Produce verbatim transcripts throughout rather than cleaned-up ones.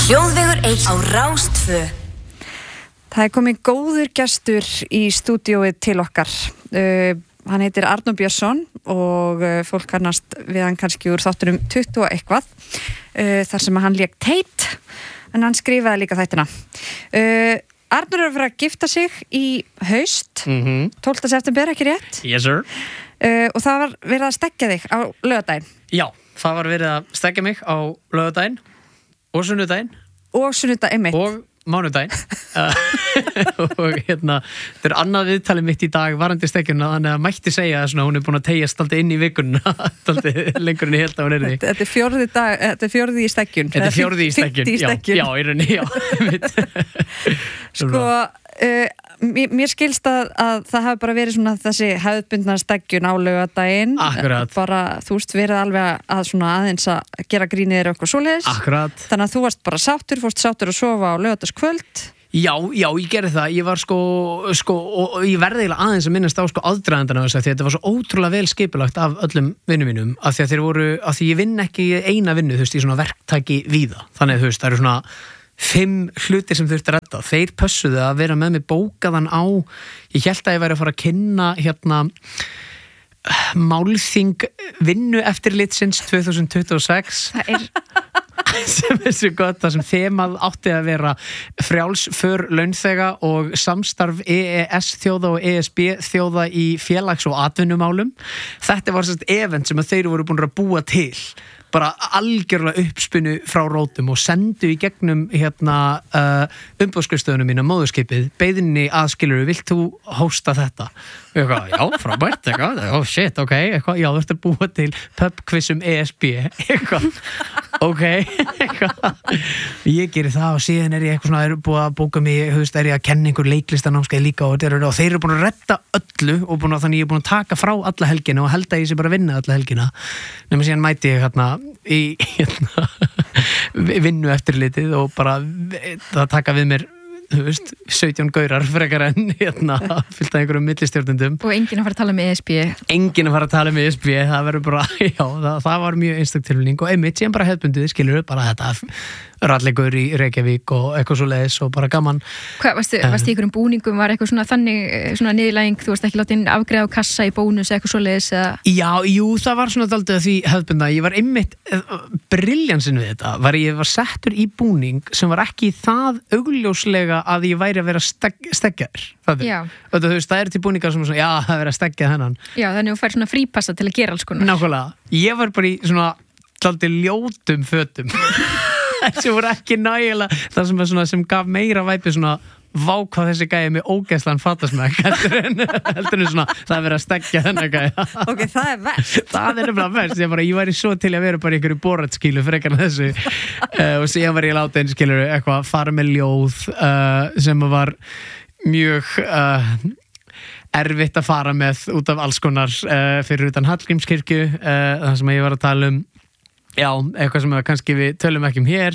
Þjóðvegur eitt á Rás tvö. Það er komið góður gestur í stúdíóið til okkar. Uh, hann heitir Arnór Björnsson og uh, fólk kannast við hann kannski úr þáttunum tuttugu og eitthvað, uh, þar sem hann lék Tate, en hann skrifaði líka þættina. Uh, Arnór er að fara að gifta sig í haust, mm-hmm. tólfta september, ekki rétt? Yes sir. Uh, og það var verið að stekkja þig á laugardaginn. Já, það var verið að stekkja mig á laugardaginn og sunnudaginn og sunnudaginn mitt og mánudaginn og hérna, þetta er annað viðtalið mitt í dag varandi stekkjuna, þannig að mætti segja að hún er búin að tegjast alltaf inn í vikunna alltaf lengur en ég held að hún er því. Þetta er fjórði dag, þetta er fjórði í stekkjun. Þetta er fjórði í stekkjun, í stekkjun. Já, já, í rauninni, já. Sko, uh, mér, mér skilst að, að það hafi bara verið svona þessi hefðbundna stekkjun á laugardaginn. Akkurat. Bara, þú veist, verið alveg að svona aðeins að gera grínið er eitthvað svoleiðis. Akkurat. Þannig að þú varst bara sáttur, fórst sáttur að sofa á laugardagskvöld. Já, já, ég gerði það, ég var sko, sko og, og ég verði eiginlega aðeins að minnast á sko aðdragandana þess að því að þetta var svo ótrúlega vel skipulagt af öllum vinnum mínum, af því að þeir voru, af því ég vinn ekki eina vinnu, þú veist, í svona verktaki víða, þannig að þú veist, það eru svona fimm hlutir sem þurfti að redda, þeir pössuðu að vera með mig bókaðan á, ég held að ég væri að fara að kynna hérna málþing vinnu eftirlitsins tvö þúsund tuttugu og sex. Það er sem er svo gott, það sem þemað átti að vera frjáls för launþega og samstarf E E S þjóða og E S B þjóða í félags- og atvinnumálum. Þetta var svona event sem að þeir voru búin að búa til, bara algjörlega uppspunnu frá rótum og sendu í gegnum hérna uh, umbóðskrifstofunum mína móðurskipið, beiðinni aðskilur, vilt þú hósta þetta? Og ég eitthvað, já, frábært, eitthvað, oh shit, ok, eitthvað, já, þú ert að búa til pubquiz um E S B, eitthvað, ok, eitthvað, ég geri það og síðan er ég eitthvað svona, er búið að bóka mig, þú veist, er ég að kenna einhver leiklistanámskeið líka og, og þeir eru búin að redda öllu og búin að, þannig ég er búin að taka frá alla helgina og held að ég sé bara að vinna alla helgina, nema síðan mæti ég hérna í hérna, vinnu eftirlitið og bara það taka við mér, þú veist, sautján gaurar frekar en hérna fyllt af einhverjum millistjórnendum. Og enginn að fara að tala með E S B. Enginn að fara að tala með E S B, það verður bara, já, það, það var mjög einstakt tilfinning og einmitt síðan bara hefðbundið, skilur bara þetta rallegur í Reykjavík og eitthvað svo leiðis og bara gaman. Hvað, varstu, varstu í einhverjum búningum, var eitthvað svona þannig, svona niðurlæging, þú varst ekki látin afgreiða á kassa í bónus eitthvað svo leiðis eða? Já, jú, það var svona daldið að því hefðbunda, ég var einmitt, briljansin við þetta, var ég var settur í búning sem var ekki það augljóslega að ég væri að vera steg, stegjaður. Já. Og þú veist, það er til búningar sem svona, já, það er verið að stegja þennan. Já, þannig þú fær svona frípassa til að gera alls konar. Nákvæmlega. Ég var bara í svona daldið ljótum fötum. Þessi voru ekki nægilega, það sem, svona, sem gaf meira væpi svona vá hvað þessi gæði með ógeðslan fatasmæk heldur en, heldur en svona það er verið að stegja þennan gæði. Ok, það er verst. Það er nefnilega verst, ég, bara, ég væri svo til að vera bara í einhverju boratskílu frekar en þessu uh, og síðan var ég látið skilur eitthvað fara með ljóð uh, sem var mjög uh, erfitt að fara með út af alls konar uh, fyrir utan Hallgrímskirkju uh, það sem ég var að tala um. Já, eitthvað sem kannski við tölum ekki um hér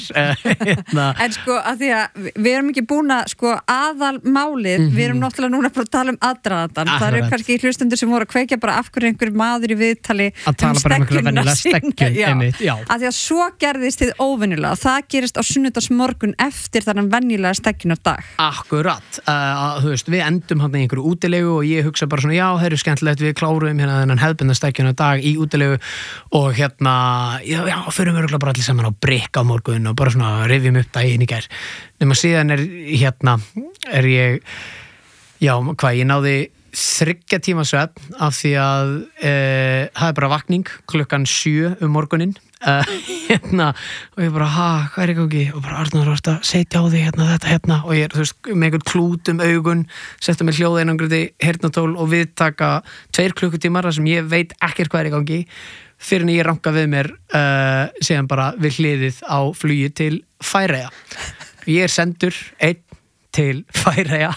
En sko, að því að við erum ekki búin að sko aðal málið, mm-hmm. við erum náttúrulega núna bara að tala um aðdraðandann, það eru kannski hlustendur sem voru að kveikja bara af hverju einhver maður í viðtali að tala um bara um einhverja venjulega stekkjun einmitt, já. Að því að svo gerðist þið óvenjulega, það gerist á sunnudagsmorgun eftir þannig venjulega stekkjun á dag. Akkurat, uh, þú veist, við endum hann í einhverju útilegu og ég hugsa bara svona, já, það eru skemmtilegt, við kláruðum hérna þennan hefðbundna stekkjun á dag í útilegu og hérna, já, já, fyrir við örugglega bara allir saman á brikk á morgun og bara svona rifjum upp daginn í gær. Nefnum síðan er hérna, er ég, já, hvað, ég náði þriggja tíma svefn af því að e, það er bara vakning klukkan sjö um morguninn uh, hérna, og ég bara, ha, hvað er ekki ekki? Og bara, Arnór, þú ert að setja á því hérna, þetta hérna, og ég er, þú veist, með einhvern klút um augun, setja mig hljóðeinangrið heyrnartól og viðtaka tveir klukkutímar þar sem ég veit ekkert hvað er í gangi fyrir en ég ranka við mér uh, síðan bara við hliðið á flugi til Færeyja. Ég er sendur einn til Færeyja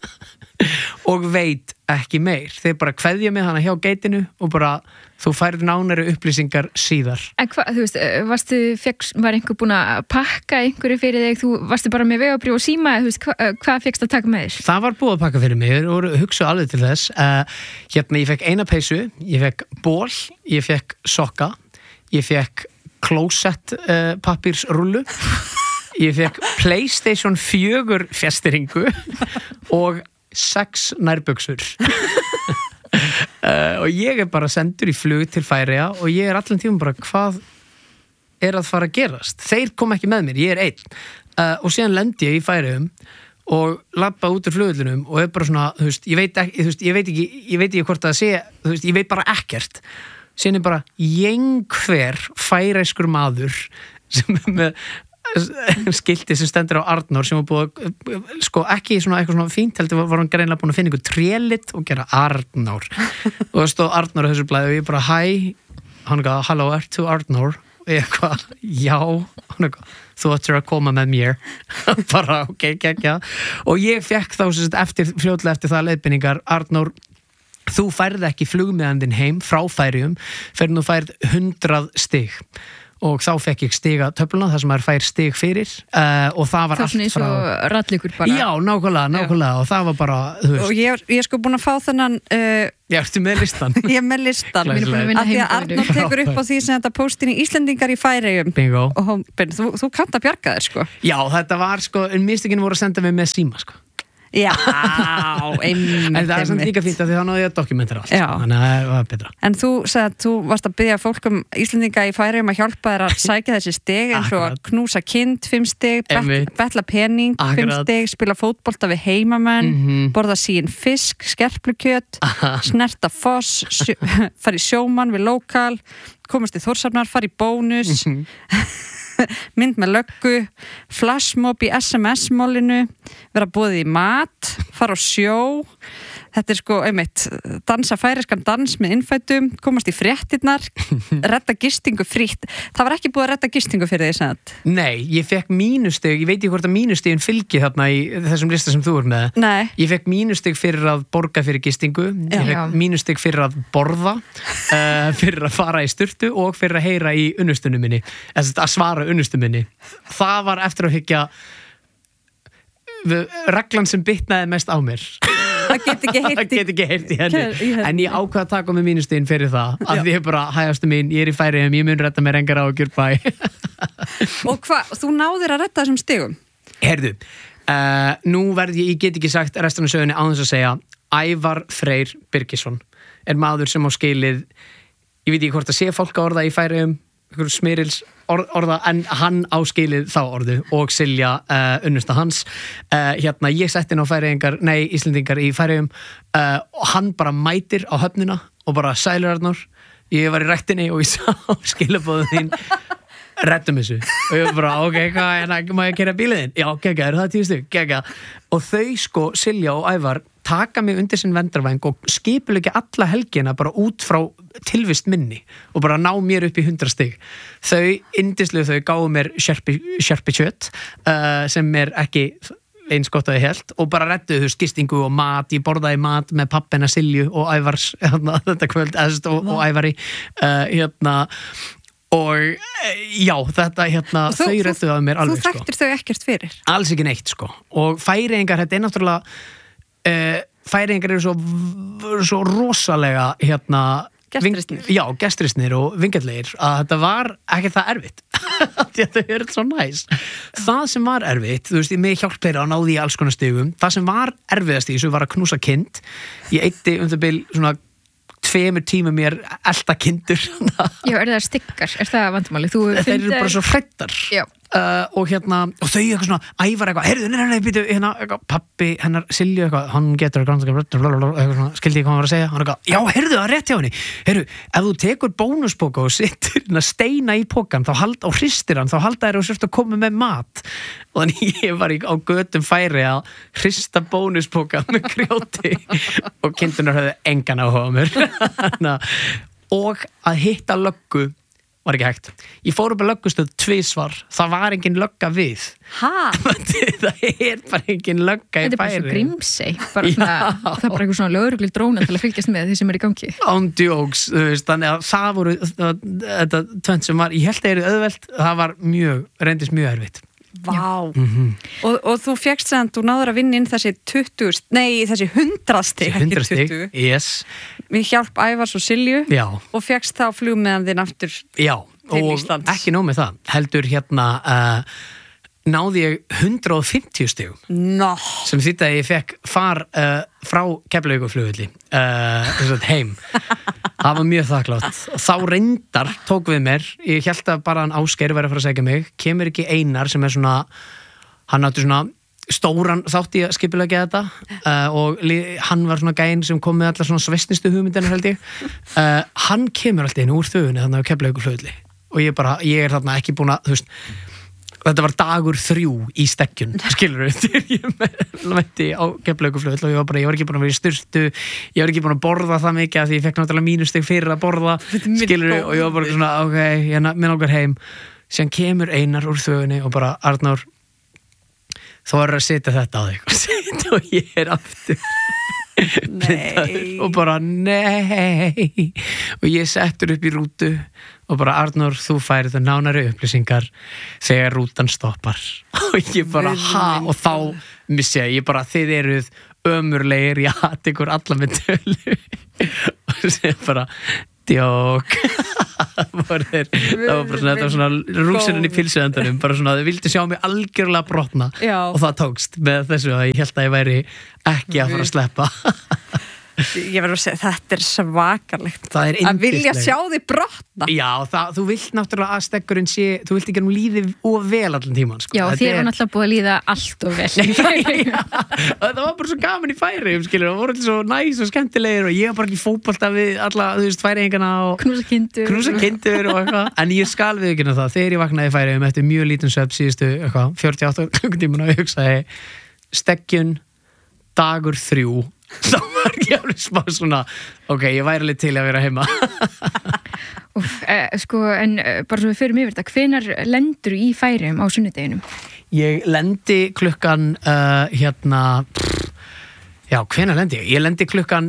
og veit ekki meir. Þeir bara kveðja mig hana hjá geitinu og bara þú færð nánari upplýsingar síðar. En hvað, þú veist, varstu, fegst, var einhver búin að pakka einhverju fyrir þig, þú varstu bara með vegabréf og síma, þú veist, hva, hvað fegst að taka með þér? Það var búið að pakka fyrir mig og hugsa alveg til þess. Uh, hérna, ég fekk eina peysu, ég fekk ból, ég fekk sokka, ég fekk klósett uh, pappírsrullu, ég fekk PlayStation fjögur fjastringu og sex nærbuxur uh, og ég er bara sendur í flug til Færeyja og ég er allan tíma bara hvað er að fara að gerast þeir kom ekki með mér, ég er einn uh, og síðan lendi ég í Færeyjum og labba út úr flugvöllunum og er bara svona, þú veist, ég veit ekki, þú veist, ég veit ekki, ég veit ekki hvort það sé, þú veist, ég veit bara ekkert síðan er bara einhver færeyskur maður sem er með skilti sem stendur á Arnór sem var búið, sko ekki svona eitthvað svona fínt heldur var hann greinlega búin að finna einhver trélit og gera Arnór og það stóð Arnór á þessu blæði og ég bara hæ, hann eitthvað, halló, ertu Arnór? Og ég eitthvað, já, hann eitthvað þú ættir að koma með mér bara, ok, kekja og ég fekk þá sem sagt eftir, fljótlega eftir það leiðbeiningar, Arnór þú færð ekki flugmiðandinn heim frá Færeyjum fyrir þú færð hundrað stig og þá fekk ég stiga töfluna þar sem maður fær stig fyrir uh, og það var það allt frá... Það er svona eins og rallíkur bara. Já, nákvæmlega, nákvæmlega og það var bara, þú veist. Og ég, ég er sko búin að fá þennan... Uh, Já, ertu með listan? Ég er með listan. Við erum búin að vinna Af því að Arnór tekur upp á því sem þetta póstin í Íslendingar í Færeyjum. Bingo. Og hún, þú, þú kannt að bjarga þér sko. Já, þetta var sko, en mistökinn voru að senda mig með síma sko. Já, einmitt. En það er samt líka fínt að því þá náðu ég að dokumentera allt. Já. Þannig að það var betra. En þú sagði að þú varst að biðja fólk um Íslendinga í Færeyjum að hjálpa þér að sækja þessi stig eins og að Akkurat. knúsa kind, fimm stig, Einmitt. betla pening, fimm Akkurat. stig, spila fótbolta við heimamenn, Mhm. borða sín fisk, skerplukjöt, snerta foss, sjö, fara í sjómann við lokal, komast í Þórshafnar, fara í bónus, mynd með löggu, flashmob í S M S-mólinu, vera boðið í mat, fara á sjó, þetta er sko, einmitt, dansa færeyskan dans með innfætum, komast í fréttirnar, redda gistingu frítt. Það var ekki búið að redda gistingu fyrir því, sagði. Nei, ég fekk mínustig, ég veit ekki hvort að mínustigin fylgi þarna í þessum lista sem þú er með. Nei. Ég fekk mínustig fyrir að borga fyrir gistingu, ég Já. fekk mínustig fyrir að borða, uh, fyrir að fara í sturtu og fyrir að heyra í unnustunum minni, eða að svara unnustunum minni. Það var eftir að hyggja reglan sem bitnaði mest á mér. Það get ekki Það heyrt í... get ekki heyrt í henni. í henni. En ég ákvað að taka með mínustigin fyrir það að því ég bara, hægastu mín, ég er í Færeyjum, ég mun redda mér engar á og gjur bæ. Og hvað, þú náðir að redda þessum stigum? Herðu, uh, nú verð ég, ég get ekki sagt restan af sögunni á þess að segja Ævar Freyr Birgisson er maður sem á skilið, ég veit ekki hvort að sé fólk að orða í Færeyjum, einhver smyrils orð, orða, en hann á skilið þá orðu og Silja uh, unnusta hans. Uh, hérna, ég setti inn á Færeyingar, nei, Íslendingar í Færeyjum uh, og hann bara mætir á höfnina og bara sælur Arnór, ég var í rættinni og ég sá skilabóðum þín rettum þessu og ég bara, ok, hvað, en má ég keyra bílið þinn? Já, gegga, er það tíu stug? Gegga. Og þau sko, Silja og Ævar taka mig undir sinn vendarvæng og skipuleggja alla helgina bara út frá tilvist minni og bara ná mér upp í hundra stig. Þau, indislu þau gáðu mér sherpi, sherpi kjöt uh, sem er ekki eins gott að ég held og bara rettuðu þau gistingu og mat, ég borðaði mat með pappina Silju og Ævars hérna, þetta kvöld, eðst, og, og Ævari uh, hérna og já, þetta hérna Þú- þau þú- rettuðu að mér alveg Þú þekktir þau ekkert fyrir? alls ekki neitt sko og Færeyingar, þetta er náttúrulega uh, Færeyingar eru svo svo rosalega hérna Gestrisnir. ving- já, gestrisnir og vingjallegir að þetta var ekki það erfitt þetta er svo næs það sem var erfitt, þú veist, ég með hjálp þeirra að náði í alls konar stigum, það sem var erfiðast í þessu var að knúsa kind ég eitti um það bil svona tveimur tímum mér elta kindur Já, er það stikkar? Er það vandamáli? Þú þeir eru bara svo hrættar Já. uh, og hérna, og þau eitthvað svona Ævar eitthvað, heyrðu, nei, nei, nei, býtu hérna, eitthvað, pappi hennar Silju eitthvað, hann getur eitthvað svona, skildi ég hvað hann var að segja hann eitthvað, já, heyrðu, það er rétt hjá henni heyrðu, ef þú tekur bónuspoka og setur hérna steina í pokan, þá hald, og hristir hann, þá halda þér og sért að koma með mat og þannig ég var í, á götum Færi að hrista bónuspoka með grjóti og kindunar höfðu engan áhuga á mér og að hitta löggu var ekki hægt. Ég fór upp að löggustöð tvisvar, það var engin lögga við. Ha? Það er bara engin lögga í Þetta er bara svo Færeyjum. Grímsey bara svona, það er bara eitthvað svona lögreglu dróna til að fylgjast með því sem er í gangi On jokes, þú veist, þannig að það voru þetta tvönd sem var, ég held að það eru auðvelt, það var mjög, reyndist mjög erfitt. Vá. Mm-hmm. og, og þú fékkst sem þú náður að vinna inn þessi tuttugu, nei þessi hundrasti, hundrað stig, yes, við hjálp Ævars og Silju já, og fékkst þá flugmiðan þinn aftur. já, Til og Íslands. ekki nóg með það, heldur hérna uh, náði ég hundrað og fimmtíu stigum no. sem þýtti að ég fekk far uh, frá Keflavíkurflugvelli uh, heim það var mjög þakklátt þá reyndar tók við mér ég hélt að bara hann Ásgeir væri að fara að segja mig kemur ekki Einar sem er svona hann átti svona stóran þátt í að skipulegja þetta uh, og li, hann var svona gæinn sem kom með allar svona svestnistu hugmyndina held ég uh, hann kemur alltaf inn úr þögunni þannig á Keflavíkurflugvelli og ég bara, ég er þarna ekki búin að þú veist þetta var dagur þrjú í stekkjun skilur við, ég mætti á Keflavíkurflugvelli og ég var bara, ég var ekki búin að vera í sturtu ég var ekki búin að borða það mikið af því ég fekk náttúrulega mínustig fyrir að borða skilur við, og ég var bara svona, ok, ég minn okkar heim síðan kemur Einar úr þögunni og bara, Arnór þá er að setja þetta á þig og ég er aftur Nei. og bara, nei og ég settur upp í rútu og bara, Arnór, þú færið nánari upplýsingar þegar rútan stoppar og ég bara, ha, og þá missi ég, ég bara, þið eruð ömurlegir, ég hati ykkur alla með tölu og sér bara djók það var þeir, það var bara svona, þetta var svona rúsinin í pilsuendanum, bara svona, þau vildi sjá mig algjörlega brotna Já. og það tókst með þessu að ég held að ég væri ekki að fara að sleppa Ég verður að segja, þetta er svakalegt það er að vilja yndislegt. sjá þig brotna Já, það, þú vilt náttúrulega að stekkurinn sé, þú vilt ekki að hún líði of vel allan tíman sko. Já, Þetta þér var er- náttúrulega búið að líða allt og vel í Færeyjum. það var bara svo gaman í Færeyjum skilur, það voru allir svo næs og skemmtilegir og ég var bara ekki í fótbolta við alla, þú veist, Færeyingana og Knúsa kindur knúsa kindur og eitthvað, en ég skal við ekki það, þegar ég vaknaði í Færeyjum eftir mjög lítinn svefn síðustu, eitthvað, fjörutíu og átta klukkutímana og ég hugsaði, stekkjun dagur þrjú þá var ég alveg smá svona ok, ég væri alveg til að vera heima Úf, eh, sko, en eh, bara svo við förum yfir þetta hvenær lendur í Færeyjum á sunnudeginum? Ég lendi klukkan uh, hérna pff, já, hvenær lendi ég? Ég lendi klukkan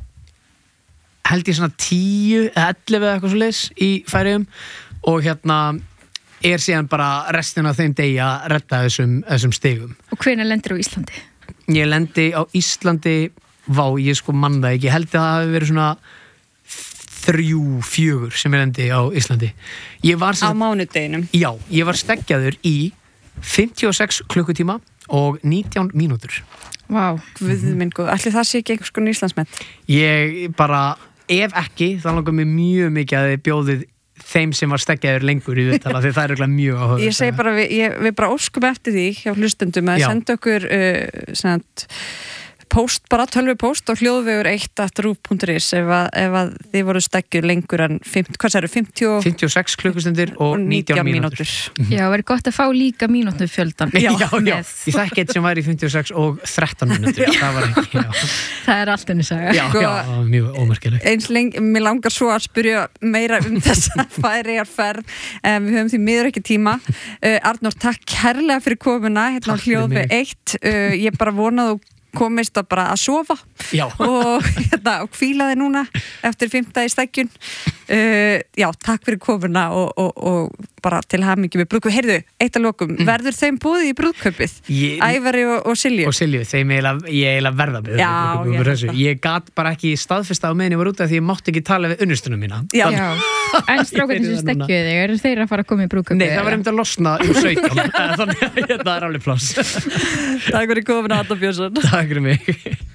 held ég svona tíu eða ellefu eða eitthvað svo leis í Færeyjum og hérna er síðan bara restin af þeim degi að redda þessum, þessum stigum. Og hvenær lendur á Íslandi? Ég lendi á Íslandi vá, ég sko mann það ekki, ég held að það hafi verið svona þrjú, fjögur sem ég lendi á Íslandi. Ég var á sem mánudeginum Já, ég var stekkjaður í fimmtíu og sex klukkutíma og nítján mínútur. Vá, Guð minn góð, ætli það sé ekki einhvers konar Íslandsmet Ég bara, ef ekki, þá langar mér mjög mikið að þið bjóðið þeim sem var stekkjaður lengur í viðtala því það er örugglega mjög áhuga. Ég segi bara, við, ég, við bara óskum eftir því hjá hlustendum að Já. senda okkur uh, send, post, bara tölvupóst og hljóðvegur eitt at rúv punktur is ef, að- ef að þið voru stekkjur lengur en fimmtíu, hvað særu, fimmtíu fimmtíu og sex klukkustundir og nítján mínútur. já, verið gott að fá líka mínútnu fjöldan Já, já, já. með. Ég þekki eitt sem var í fimmtíu og sex og þrettán mínútur. Það var ekki, já. Það er allt henni saga Já, Sko- já, það var mjög ómerkilegt. eins lengi, mér langar svo að spyrja meira um þessa Færeyjarferð um, við höfum því miður ekki tíma uh, Arnór, takk kærlega fyrir komuna hérna á Takk fyrir hljóðveg mig. eitt uh, ég bara vona að þú komist að bara að sofa Já. og, hérna, og hvíla þig núna eftir fimmta í stekkjun uh, já, takk fyrir komuna og, og, og bara til hamingju með brúðkaup. Heyrðu, eitt að lokum, Mm. verður þeim búið í brúðkaupið? Ég- Ævari og, og Silju? Og Silju, þeim eiginlega, ég eiginlega verða með Já, þessu. ég þessu. Ég gat bara ekki staðfesta á meðan ég var út af því ég mátti ekki tala við unnustunum mína. Já. Já, en strákarnir sem Ég byrjaði núna. stekkjuðu þig, eru þeir að fara að koma í brúðkaupi? Nei, það var einmitt að losna um sautján. Þannig að þetta er alveg pláss. Takk fyrir komuna, Arnór Björnsson. Takk fyrir mig.